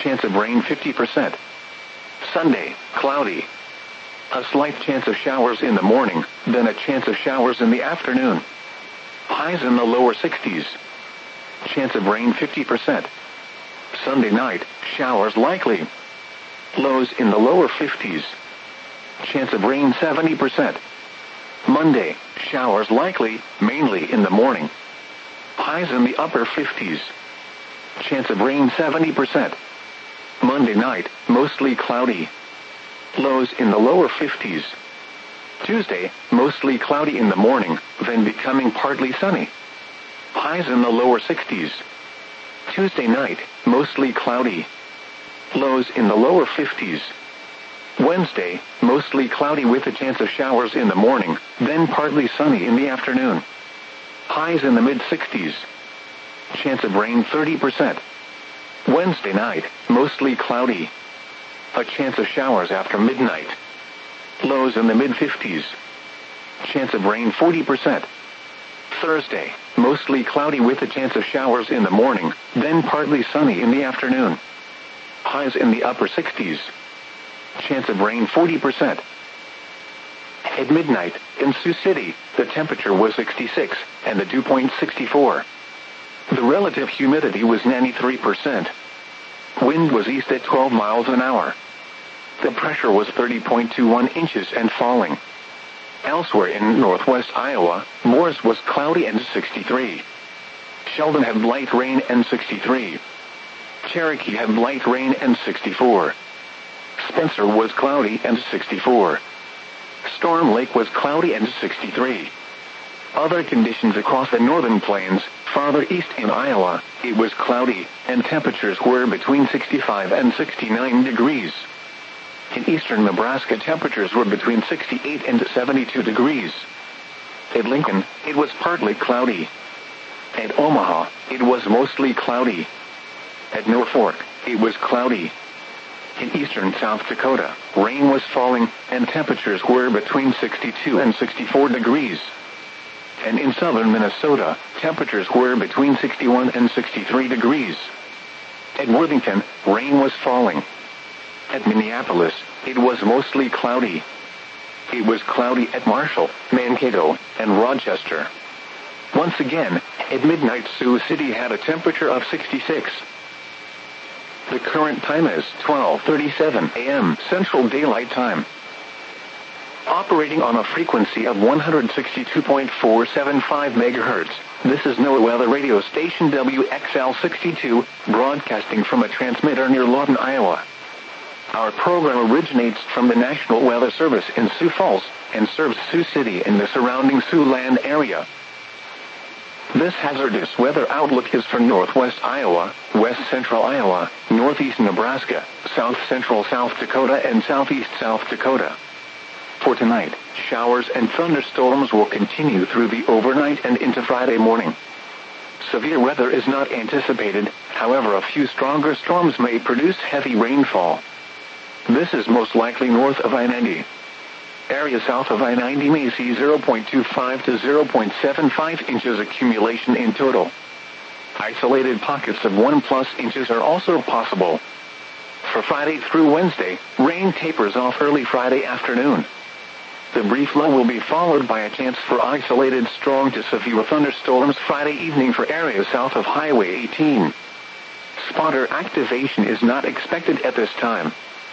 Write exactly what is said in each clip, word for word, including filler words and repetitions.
chance of rain fifty percent. Sunday, cloudy. A slight chance of showers in the morning, then a chance of showers in the afternoon. Highs in the lower sixties. Chance of rain fifty percent. Sunday night, showers likely. Lows in the lower fifties. Chance of rain seventy percent. Monday, showers likely, mainly in the morning. Highs in the upper fifties. Chance of rain seventy percent. Monday night, mostly cloudy. Lows in the lower fifties. Tuesday, mostly cloudy in the morning, then becoming partly sunny. Highs in the lower sixties. Tuesday night, mostly cloudy. Lows in the lower fifties. Wednesday, mostly cloudy with a chance of showers in the morning, then partly sunny in the afternoon. Highs in the mid-sixties. Chance of rain thirty percent. Wednesday night, mostly cloudy. A chance of showers after midnight. Lows in the mid-fifties. Chance of rain forty percent. Thursday, mostly cloudy with a chance of showers in the morning, then partly sunny in the afternoon. Highs in the upper sixties. Chance of rain forty percent. At midnight, in Sioux City, the temperature was sixty-six, and the dew point sixty-four. The relative humidity was ninety-three percent. Wind was east at twelve miles an hour. The pressure was thirty point two one inches and falling. Elsewhere in northwest Iowa, Morris was cloudy and sixty-three. Sheldon had light rain and sixty-three. Cherokee had light rain and sixty-four. Spencer was cloudy and sixty-four. Storm Lake was cloudy and sixty-three. Other conditions across the northern plains, farther east in Iowa, it was cloudy, and temperatures were between sixty-five and sixty-nine degrees. In eastern Nebraska, temperatures were between sixty-eight and seventy-two degrees. At Lincoln, it was partly cloudy. At Omaha, it was mostly cloudy. At Norfolk, it was cloudy. In eastern South Dakota, rain was falling, and temperatures were between sixty-two and sixty-four degrees. And in southern Minnesota, temperatures were between sixty-one and sixty-three degrees. At Worthington, rain was falling. At Minneapolis, it was mostly cloudy. It was cloudy at Marshall, Mankato, and Rochester. Once again, at midnight, Sioux City had a temperature of sixty-six. The current time is twelve thirty-seven a m Central Daylight Time. Operating on a frequency of one hundred sixty-two point four seven five megahertz, this is NOAA Weather Radio Station W X L sixty-two, broadcasting from a transmitter near Lawton, Iowa. Our program originates from the National Weather Service in Sioux Falls, and serves Sioux City and the surrounding Siouxland area. This hazardous weather outlook is for northwest Iowa, west central Iowa, northeast Nebraska, south central South Dakota, and southeast South Dakota. For tonight, showers and thunderstorms will continue through the overnight and into Friday morning. Severe weather is not anticipated, however a few stronger storms may produce heavy rainfall. This is most likely north of I ninety. Areas south of I ninety may see zero point two five to zero point seven five inches accumulation in total. Isolated pockets of one plus inches are also possible. For Friday through Wednesday, rain tapers off early Friday afternoon. The brief low will be followed by a chance for isolated strong to severe thunderstorms Friday evening for areas south of Highway eighteen. Spotter activation is not expected at this time.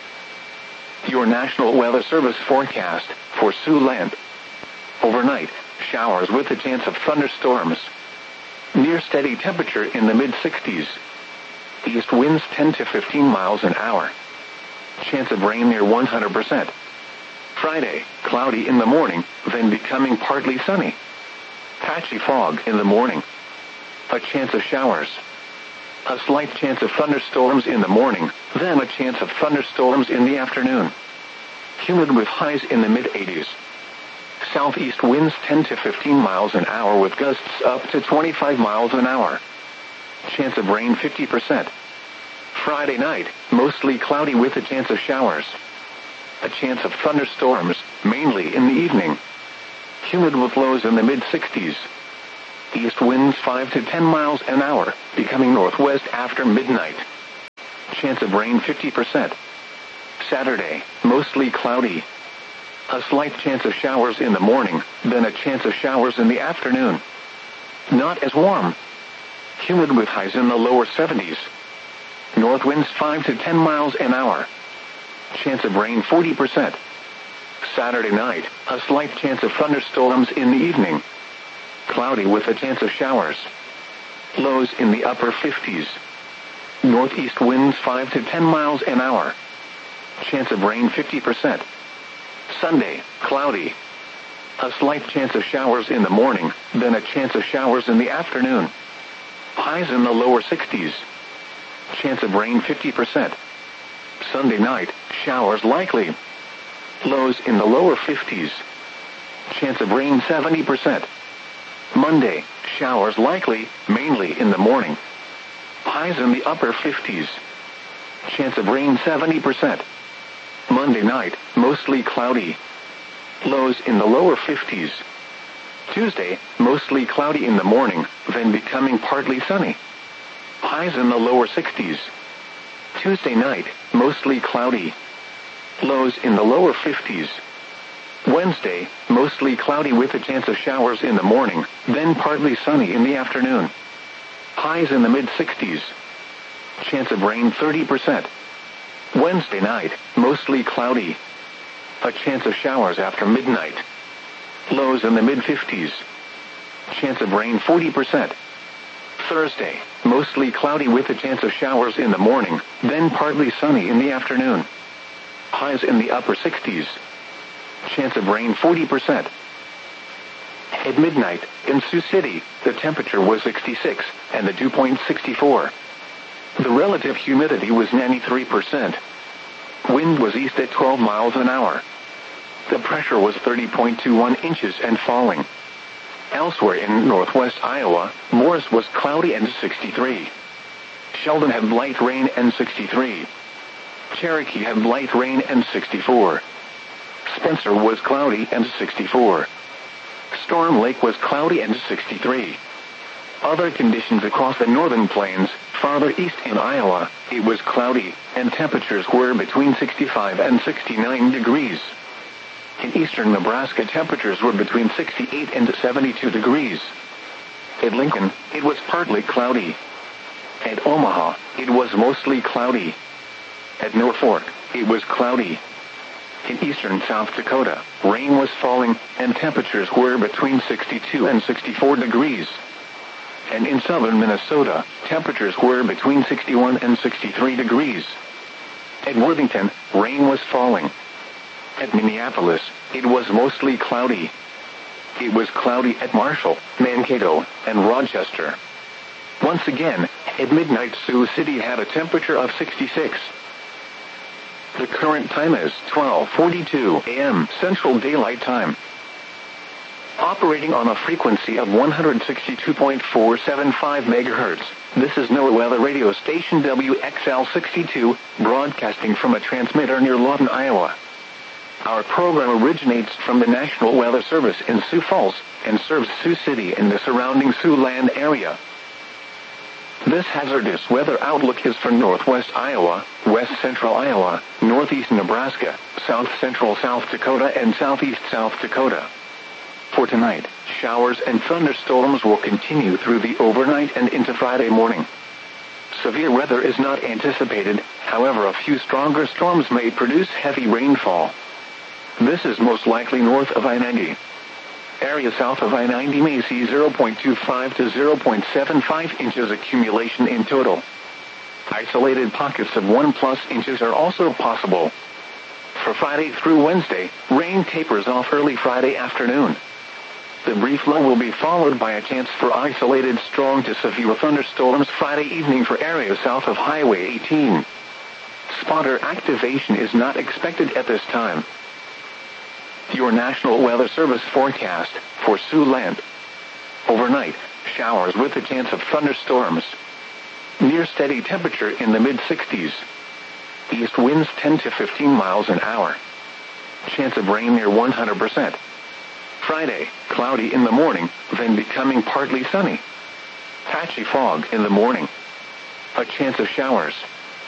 Your National Weather Service forecast for Siouxland. Overnight, showers with a chance of thunderstorms. Near steady temperature in the mid-sixties. East winds ten to fifteen miles an hour. Chance of rain near one hundred percent. Friday, cloudy in the morning, then becoming partly sunny. Patchy fog in the morning. A chance of showers. A slight chance of thunderstorms in the morning, then a chance of thunderstorms in the afternoon. Humid with highs in the mid-eighties. Southeast winds ten to fifteen miles an hour with gusts up to twenty-five miles an hour. Chance of rain fifty percent. Friday night, mostly cloudy with a chance of showers. A chance of thunderstorms, mainly in the evening. Humid with lows in the mid-sixties. East winds five to ten miles an hour, becoming northwest after midnight. Chance of rain fifty percent. Saturday, mostly cloudy. A slight chance of showers in the morning, then a chance of showers in the afternoon. Not as warm. Humid with highs in the lower seventies. North winds five to ten miles an hour. Chance of rain forty percent. Saturday night, a slight chance of thunderstorms in the evening. Cloudy with a chance of showers. Lows in the upper fifties. Northeast winds five to ten miles an hour. Chance of rain fifty percent. Sunday, cloudy. A slight chance of showers in the morning, then a chance of showers in the afternoon. Highs in the lower sixties. Chance of rain fifty percent. Sunday night, showers likely. Lows in the lower fifties. Chance of rain seventy percent. Monday, showers likely, mainly in the morning. Highs in the upper fifties. Chance of rain seventy percent. Monday night, mostly cloudy. Lows in the lower fifties. Tuesday, mostly cloudy in the morning, then becoming partly sunny. Highs in the lower sixties. Tuesday night, mostly cloudy. Lows in the lower fifties. Wednesday, mostly cloudy with a chance of showers in the morning, then partly sunny in the afternoon. Highs in the mid-sixties. Chance of rain thirty percent. Wednesday night, mostly cloudy. A chance of showers after midnight. Lows in the mid-fifties. Chance of rain forty percent. Thursday, mostly cloudy with a chance of showers in the morning, then partly sunny in the afternoon. Highs in the upper sixties. Chance of rain forty percent. At midnight, in Sioux City, the temperature was sixty-six, and the dew point sixty-four. The relative humidity was ninety-three percent. Wind was east at twelve miles an hour. The pressure was thirty point two one inches and falling. Elsewhere in northwest Iowa, Morris was cloudy and sixty-three. Sheldon had light rain and sixty-three. Cherokee had light rain and sixty-four. Spencer was cloudy and sixty-four. Storm Lake was cloudy and sixty-three. Other conditions across the northern plains, farther east in Iowa, it was cloudy, and temperatures were between sixty-five and sixty-nine degrees. In eastern Nebraska, temperatures were between sixty-eight and seventy-two degrees. At Lincoln, it was partly cloudy. At Omaha, it was mostly cloudy. At Norfolk, it was cloudy. In eastern South Dakota, rain was falling, and temperatures were between sixty-two and sixty-four degrees. And in southern Minnesota, temperatures were between sixty-one and sixty-three degrees. At Worthington, rain was falling. At Minneapolis, it was mostly cloudy. It was cloudy at Marshall, Mankato, and Rochester. Once again, at midnight, Sioux City had a temperature of sixty-six. The current time is twelve forty-two a m Central Daylight Time. Operating on a frequency of one hundred sixty-two point four seven five megahertz, this is NOAA Weather Radio Station W X L sixty-two, broadcasting from a transmitter near Lawton, Iowa. Our program originates from the National Weather Service in Sioux Falls, and serves Sioux City and the surrounding Siouxland area. This hazardous weather outlook is for northwest Iowa, west central Iowa, northeast Nebraska, south central South Dakota, and southeast South Dakota. For tonight, showers and thunderstorms will continue through the overnight and into Friday morning. Severe weather is not anticipated, however a few stronger storms may produce heavy rainfall. This is most likely north of I ninety. Area south of I ninety may see zero point two five to zero point seven five inches accumulation in total. Isolated pockets of one plus inches are also possible. For Friday through Wednesday, rain tapers off early Friday afternoon. The brief lull will be followed by a chance for isolated strong to severe thunderstorms Friday evening for areas south of Highway eighteen. Spotter activation is not expected at this time. Your National Weather Service forecast for Siouxland. Overnight, showers with a chance of thunderstorms. Near steady temperature in the mid-sixties. East winds ten to fifteen miles an hour. Chance of rain near one hundred percent. Friday, cloudy in the morning, then becoming partly sunny. Patchy fog in the morning. A chance of showers.